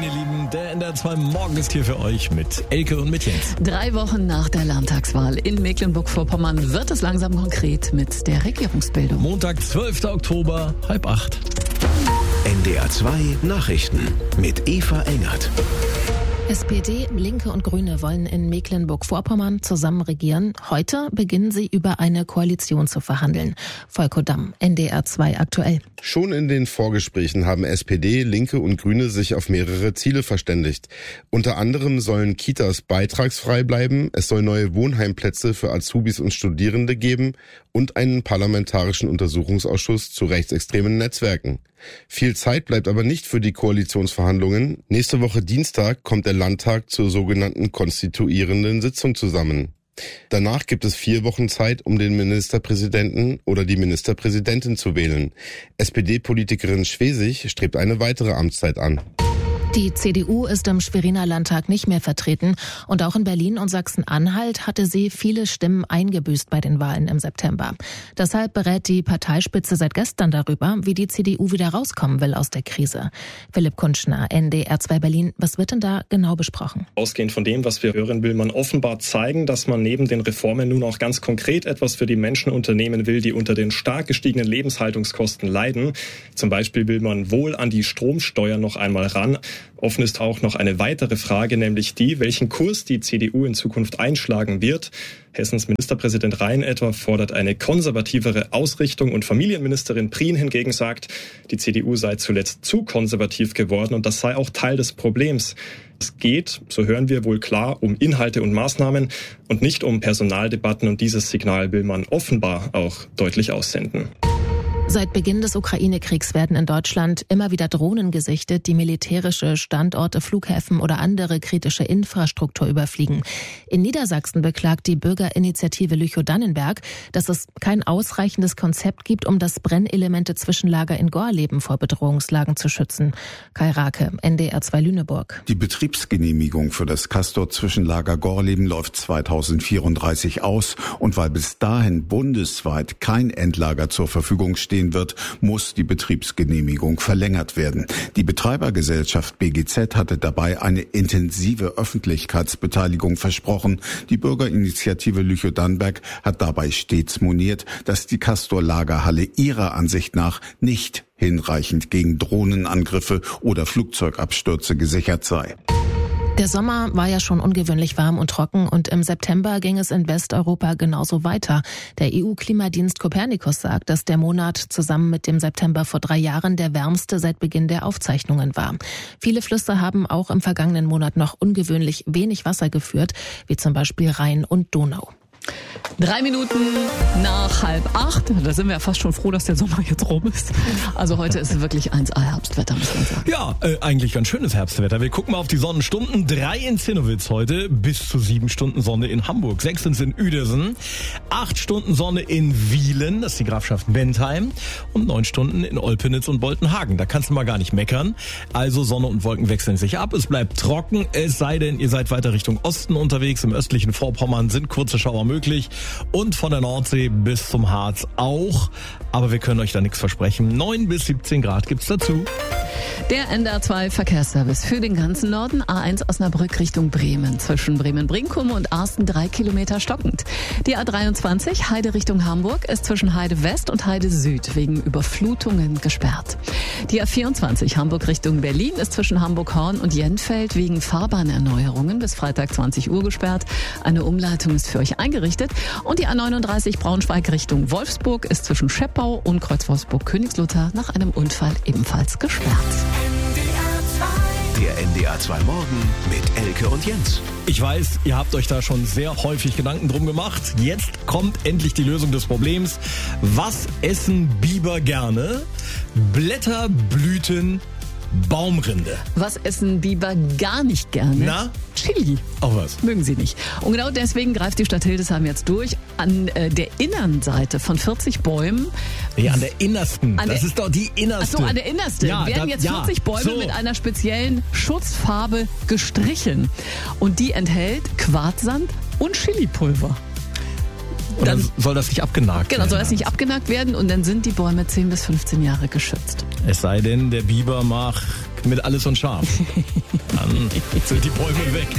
ihr Lieben. Der NDR 2 Morgen ist hier für euch mit Elke und mit Jens. 3 Wochen nach der Landtagswahl in Mecklenburg-Vorpommern wird es langsam konkret mit der Regierungsbildung. Montag, 12. Oktober, 7:30. NDR 2 Nachrichten mit Eva Engert. SPD, Linke und Grüne wollen in Mecklenburg-Vorpommern zusammen regieren. Heute beginnen sie über eine Koalition zu verhandeln. Volker Damm, NDR 2 aktuell. Schon in den Vorgesprächen haben SPD, Linke und Grüne sich auf mehrere Ziele verständigt. Unter anderem sollen Kitas beitragsfrei bleiben, es soll neue Wohnheimplätze für Azubis und Studierende geben und einen parlamentarischen Untersuchungsausschuss zu rechtsextremen Netzwerken. Viel Zeit bleibt aber nicht für die Koalitionsverhandlungen. Nächste Woche Dienstag kommt der Landtag zur sogenannten konstituierenden Sitzung zusammen. Danach gibt es 4 Wochen Zeit, um den Ministerpräsidenten oder die Ministerpräsidentin zu wählen. SPD-Politikerin Schwesig strebt eine weitere Amtszeit an. Die CDU ist im Schweriner Landtag nicht mehr vertreten und auch in Berlin und Sachsen-Anhalt hatte sie viele Stimmen eingebüßt bei den Wahlen im September. Deshalb berät die Parteispitze seit gestern darüber, wie die CDU wieder rauskommen will aus der Krise. Philipp Kunschner, NDR 2 Berlin, was wird denn da genau besprochen? Ausgehend von dem, was wir hören, will man offenbar zeigen, dass man neben den Reformen nun auch ganz konkret etwas für die Menschen unternehmen will, die unter den stark gestiegenen Lebenshaltungskosten leiden. Zum Beispiel will man wohl an die Stromsteuer noch einmal ran. Offen ist auch noch eine weitere Frage, nämlich die, welchen Kurs die CDU in Zukunft einschlagen wird. Hessens Ministerpräsident Rhein etwa fordert eine konservativere Ausrichtung und Familienministerin Prien hingegen sagt, die CDU sei zuletzt zu konservativ geworden und das sei auch Teil des Problems. Es geht, so hören wir wohl klar, um Inhalte und Maßnahmen und nicht um Personaldebatten und dieses Signal will man offenbar auch deutlich aussenden. Seit Beginn des Ukraine-Kriegs werden in Deutschland immer wieder Drohnen gesichtet, die militärische Standorte, Flughäfen oder andere kritische Infrastruktur überfliegen. In Niedersachsen beklagt die Bürgerinitiative Lüchow-Dannenberg, dass es kein ausreichendes Konzept gibt, um das Brennelemente-Zwischenlager in Gorleben vor Bedrohungslagen zu schützen. Kai Rake, NDR 2 Lüneburg. Die Betriebsgenehmigung für das Castor-Zwischenlager Gorleben läuft 2034 aus und weil bis dahin bundesweit kein Endlager zur Verfügung steht, wird, muss die Betriebsgenehmigung verlängert werden. Die Betreibergesellschaft BGZ hatte dabei eine intensive Öffentlichkeitsbeteiligung versprochen. Die Bürgerinitiative Lüchow-Dannenberg hat dabei stets moniert, dass die Castor-Lagerhalle ihrer Ansicht nach nicht hinreichend gegen Drohnenangriffe oder Flugzeugabstürze gesichert sei. Der Sommer war ja schon ungewöhnlich warm und trocken und im September ging es in Westeuropa genauso weiter. Der EU-Klimadienst Copernicus sagt, dass der Monat zusammen mit dem September vor 3 Jahren der wärmste seit Beginn der Aufzeichnungen war. Viele Flüsse haben auch im vergangenen Monat noch ungewöhnlich wenig Wasser geführt, wie zum Beispiel Rhein und Donau. 3 Minuten nach 7:30. Da sind wir ja fast schon froh, dass der Sommer jetzt rum ist. Also heute ist wirklich 1A Herbstwetter, muss man sagen. Ja, eigentlich ganz schönes Herbstwetter. Wir gucken mal auf die Sonnenstunden. 3 in Zinnowitz heute, bis zu 7 Stunden Sonne in Hamburg. 6 sind in Uedersen, 8 Stunden Sonne in Wielen, das ist die Grafschaft Bentheim, und 9 Stunden in Olpenitz und Boltenhagen. Da kannst du mal gar nicht meckern. Also Sonne und Wolken wechseln sich ab. Es bleibt trocken, es sei denn, ihr seid weiter Richtung Osten unterwegs. Im östlichen Vorpommern sind kurze Schauer möglich. Und von der Nordsee bis zum Harz auch. Aber wir können euch da nichts versprechen. 9 bis 17 Grad gibt's dazu. Der NDR 2 Verkehrsservice für den ganzen Norden. A1 Osnabrück Richtung Bremen. Zwischen Bremen-Brinkum und Arsten 3 Kilometer stockend. Die A23 Heide Richtung Hamburg ist zwischen Heide West und Heide Süd wegen Überflutungen gesperrt. Die A24 Hamburg Richtung Berlin ist zwischen Hamburg-Horn und Jenfeld wegen Fahrbahnerneuerungen bis Freitag 20 Uhr gesperrt. Eine Umleitung ist für euch eingerichtet. Und die A39 Braunschweig Richtung Wolfsburg ist zwischen Scheppau und Kreuz-Wolfsburg-Königslutter nach einem Unfall ebenfalls gesperrt. Der NDR 2 Morgen mit Elke und Jens. Ich weiß, ihr habt euch da schon sehr häufig Gedanken drum gemacht. Jetzt kommt endlich die Lösung des Problems. Was essen Biber gerne? Blätter, Blüten, Baumrinde. Was essen Biber gar nicht gerne? Na? Chili. Auch was? Mögen sie nicht. Und genau deswegen greift die Stadt Hildesheim jetzt durch. An der Innenseite von 40 Bäumen. Ja, an der innersten. Das ist doch die innerste. Ach so, an der innersten. Ja, werden jetzt 40 Bäume mit einer speziellen Schutzfarbe gestrichen. Und die enthält Quarzsand und Chilipulver. Und dann soll das nicht abgenagt werden. Genau, soll das nicht abgenagt werden und dann sind die Bäume 10 bis 15 Jahre geschützt. Es sei denn, der Biber mag mit Alles und Scharf. Dann sind die Bäume weg.